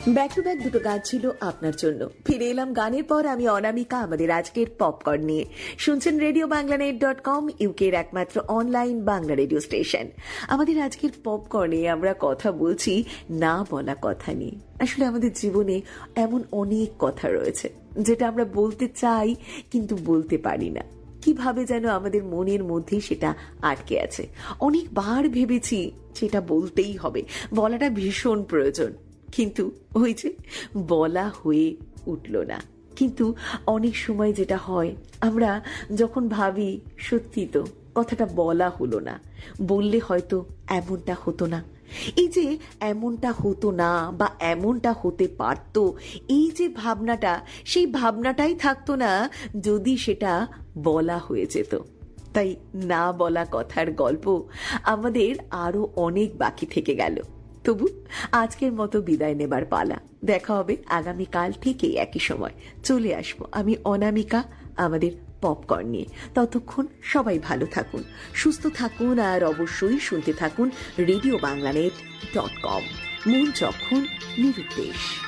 Back to back দুটো গান ছিল আপনার জন্য। ফিরে এলাম গানের পর, আমি অনামিকা আমাদের আজকের পপকর্ন নিয়ে। শুনছেন RadioBanglaNet.com, ইউকের একমাত্র অনলাইন বাংলা রেডিও স্টেশন। আমাদের আজকের পপকর্নে আমরা কথা বলছি না বলা কথা নিয়ে। আসলে আমাদের জীবনে এমন অনেক কথা রয়েছে যেটা আমরা বলতে চাই কিন্তু বলতে পারি না। কিভাবে যেন আমাদের মনের মধ্যে সেটা আটকে আছে। অনেকবার ভেবেছি সেটা বলতেই হবে, বলাটা ভীষণ প্রয়োজন, কিন্তু ওই যে বলা হয়ে উঠল না। কিন্তু অনেক সময় যেটা হয়, আমরা যখন ভাবি সত্যি তো কথাটা বলা হলো না, বললে হয়তো এমনটা হতো না, এই যে এমনটা হতো না বা এমনটা হতে পারতো, এই যে ভাবনাটা, সেই ভাবনাটাই থাকতো না যদি সেটা বলা হয়ে যেত। তাই না বলা কথার গল্প আমাদের আরো অনেক বাকি থেকে গেল। তবু আজকের মতো বিদায় নেবার পালা। দেখা হবে আগামীকাল থেকে একই সময়। চলে আসবো আমি অনামিকা আমাদের পপকর্ন নিয়ে। ততক্ষণ সবাই ভালো থাকুন, সুস্থ থাকুন, আর অবশ্যই শুনতে থাকুন RadioBanglaNet.com। মূল যখন নিরুদ্দেশ।